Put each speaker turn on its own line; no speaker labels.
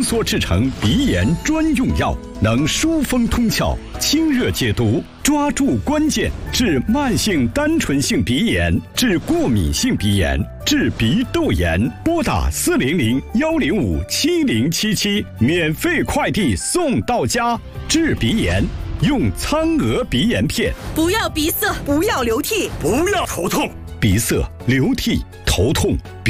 缩制成鼻炎专用药，能疏风通窍、清热解毒，抓住关键，治慢性单纯性鼻炎，治过敏性鼻炎，治鼻窦炎。拨打400-105-7077，免费快递送到家。治鼻炎用苍娥鼻炎片。
不要鼻塞，不要流涕，
不要头痛。
鼻塞、流涕、头痛。